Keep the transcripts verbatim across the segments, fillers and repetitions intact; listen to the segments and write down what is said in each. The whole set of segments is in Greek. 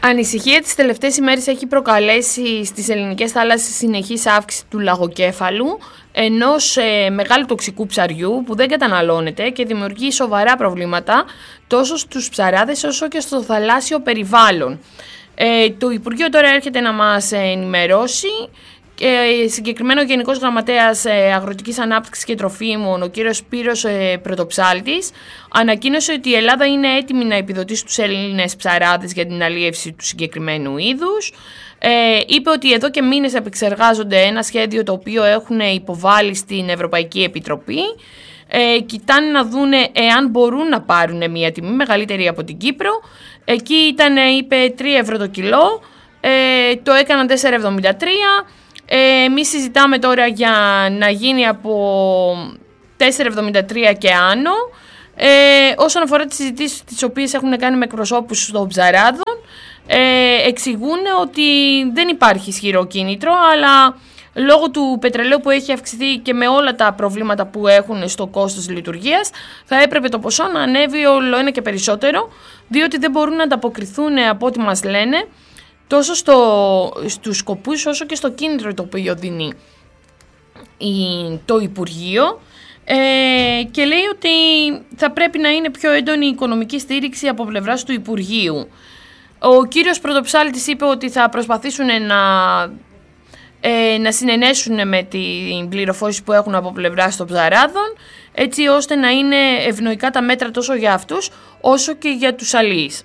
Ανησυχία τις τελευταίες ημέρες έχει προκαλέσει στις ελληνικές θάλασσες συνεχής αύξηση του λαγοκέφαλου, ενός ε, μεγάλου τοξικού ψαριού που δεν καταναλώνεται και δημιουργεί σοβαρά προβλήματα τόσο στους ψαράδες όσο και στο θαλάσσιο περιβάλλον. Ε, το Υπουργείο τώρα έρχεται να μας ενημερώσει. Ε, συγκεκριμένο ο Γενικός Γραμματέας ε, Αγροτικής Ανάπτυξης και Τροφίμων, ο κύριος Σπύρος ε, Πρωτοψάλτης, ανακοίνωσε ότι η Ελλάδα είναι έτοιμη να επιδοτήσει τους Έλληνες ψαράδες για την αλίευση του συγκεκριμένου είδους. Ε, είπε ότι εδώ και μήνες επεξεργάζονται ένα σχέδιο το οποίο έχουν υποβάλει στην Ευρωπαϊκή Επιτροπή. Ε, κοιτάνε να δούνε εάν μπορούν να πάρουν μια τιμή μεγαλύτερη από την Κύπρο. Εκεί ήταν, είπε, τρία ευρώ το κιλό, ε, το έκαναν τέσσερα εβδομήντα τρία. Ε, εμείς συζητάμε τώρα για να γίνει από τέσσερα εβδομήντα τρία και άνω. Ε, όσον αφορά τις συζητήσεις τις οποίες έχουν κάνει με εκπροσώπους των ψαράδων, ε, εξηγούν ότι δεν υπάρχει ισχυρό κίνητρο, αλλά λόγω του πετρελαίου που έχει αυξηθεί και με όλα τα προβλήματα που έχουν στο κόστος λειτουργίας, θα έπρεπε το ποσό να ανέβει όλο ένα και περισσότερο, διότι δεν μπορούν να ανταποκριθούν από ό,τι μας λένε, τόσο στο, στους σκοπούς όσο και στο κίνητρο το οποίο δίνει η, το Υπουργείο, ε, και λέει ότι θα πρέπει να είναι πιο έντονη η οικονομική στήριξη από πλευράς του Υπουργείου. Ο κύριος Πρωτοψάλτης είπε ότι θα προσπαθήσουν να, ε, να συνενέσουν με την πληροφόρηση που έχουν από πλευράς των ψαράδων, έτσι ώστε να είναι ευνοϊκά τα μέτρα τόσο για αυτούς όσο και για τους αλείς.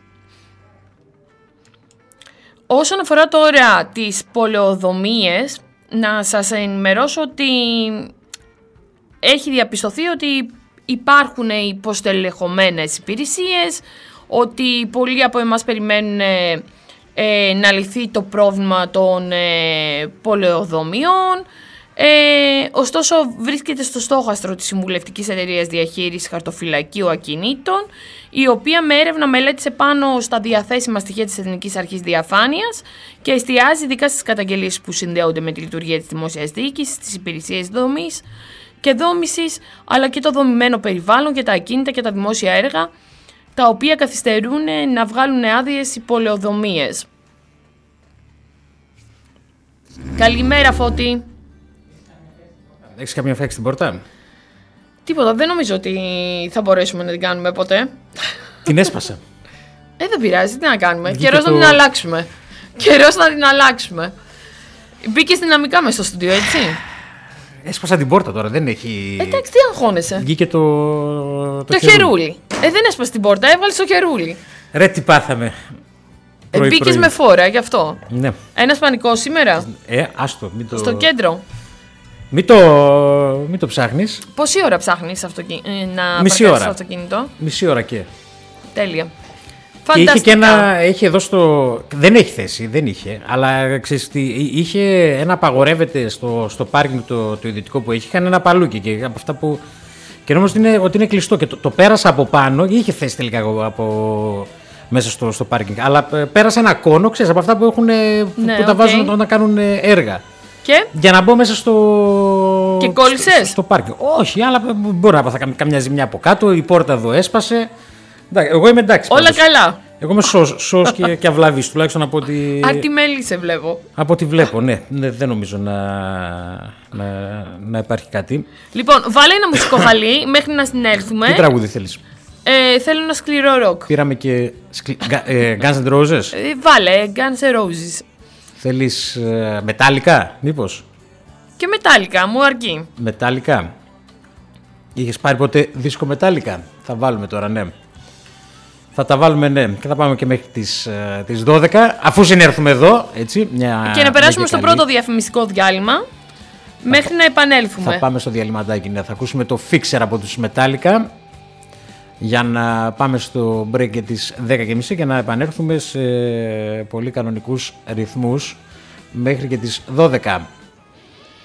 Όσον αφορά τώρα τις πολεοδομίες, να σας ενημερώσω ότι έχει διαπιστωθεί ότι υπάρχουν υποστελεχωμένες υπηρεσίες, ότι πολλοί από εμάς περιμένουν ε, να λυθεί το πρόβλημα των ε, πολεοδομιών. Ε, ωστόσο βρίσκεται στο στόχαστρο της Συμβουλευτικής Εταιρείας Διαχείρισης Χαρτοφυλακίου Ακινήτων, η οποία με έρευνα μελέτησε πάνω στα διαθέσιμα στοιχεία της Εθνικής Αρχής Διαφάνειας και εστιάζει ειδικά στις καταγγελίες που συνδέονται με τη λειτουργία της δημόσιας διοίκησης, τις υπηρεσίες δομής και δόμησης, αλλά και το δομημένο περιβάλλον και τα ακίνητα και τα δημόσια έργα, τα οποία καθυστερούν να βγάλουν άδειες οι πολεοδομίες. Καλημέρα, Φώτη. Έχεις καμία φέξη στην πόρτα? Τίποτα, δεν νομίζω ότι θα μπορέσουμε να την κάνουμε ποτέ. Την έσπασα. Ε, δεν πειράζει, τι να κάνουμε. Βγήκε Καιρός το... να την αλλάξουμε. Καιρός να την αλλάξουμε. Μπήκες δυναμικά μέσα στο στούντιο, έτσι. Έσπασα την πόρτα τώρα, δεν έχει... Εντάξει, τι αγχώνεσαι. Βγήκε το... Το, το χερούλι. χερούλι. Ε, δεν έσπασε την πόρτα, έβγαλες το χερούλι. Ρε, τι πάθαμε. Ε, μπήκες με φόρα, γι' αυτό. Ναι. Ένας πανικός σήμερα. Ε, άστο, μην το... Στο κέντρο. Μην το, μην το ψάχνεις. Πόση ώρα ψάχνεις αυτοκι... να παρκάρεις το αυτοκίνητο? Μισή ώρα και. Τέλεια. Και είχε και ένα, έχει εδώ στο... Δεν έχει θέση, δεν είχε. Αλλά ξέρεις τι, είχε ένα απαγορεύεται στο, στο πάρκινγκ το, το ιδιωτικό που έχει. Είχαν ένα παλούκι και από αυτά που... Και νόμιζα ότι είναι, ότι είναι κλειστό και το, το πέρασα από πάνω. Είχε θέση τελικά από... μέσα στο, στο πάρκινγκ. Αλλά πέρασα ένα κόνο, ξέρεις, από αυτά που, έχουν, ναι, που τα okay. βάζουν όταν κάνουν έργα. Και? Για να μπω μέσα στο. Και κόλλησες? Στο, στο πάρκινγκ. Όχι, αλλά μπορεί να πάθα καμιά ζημιά από κάτω. Η πόρτα εδώ έσπασε. Εγώ είμαι εντάξει. Όλα πάντως. Καλά. Εγώ είμαι σως, σως και, και αυλαβής, τουλάχιστον από ό,τι. Αρτιμέλη σε βλέπω. Από ό,τι βλέπω, ναι. ναι δεν νομίζω να, να, να υπάρχει κάτι. Λοιπόν, βάλε ένα μουσικό χαλί μέχρι να συνέλθουμε. Τι τραγούδι θέλεις? Ε, θέλω ένα σκληρό ροκ. Πήραμε και. Σκλη... ε, Guns N' Roses. Ε, βάλε, Guns N' Roses. Θέλεις ε, μετάλλικα, μήπως? Και μετάλλικα, μου αρκεί. Μετάλλικα. Είχες πάρει ποτέ δίσκο μετάλλικα? Θα βάλουμε τώρα, ναι. Θα τα βάλουμε, ναι. Και θα πάμε και μέχρι τις, ε, τις δώδεκα, αφού συνέρθουμε εδώ, έτσι. Μια, και να περάσουμε μια στο καλή. πρώτο διαφημιστικό διάλειμμα, θα μέχρι να επανέλθουμε. Θα πάμε στο διαλυματάκι, ναι. Θα ακούσουμε το Fixer από τους Μετάλλικα, για να πάμε στο break για τις δέκα και μισή και να επανέλθουμε σε πολύ κανονικούς ρυθμούς μέχρι και τις δώδεκα.